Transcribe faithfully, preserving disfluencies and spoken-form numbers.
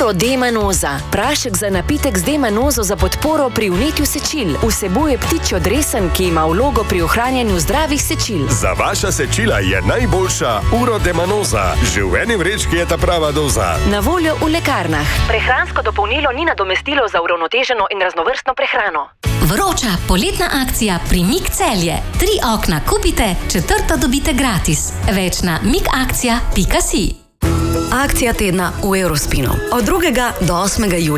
Urodemanoza. Prašek za napitek z demanozo za podporo pri vnetju sečil. Vsebuje ptičjo dresen, ki ima vlogo pri ohranjanju zdravih sečil. Za vaša sečila je najboljša Urodemanoza. Že v eni vrečki je ta prava doza. Na voljo v lekarnah. Prehransko dopolnilo ni nadomestilo za uravnoteženo in raznovrstno prehrano. Vroča poletna akcija pri Mik Celje. Tri okna kupite, četrto dobite gratis. Več na mikakcija pika si. Akcija tedna v Eurospinu. Od drugega do osmega julija.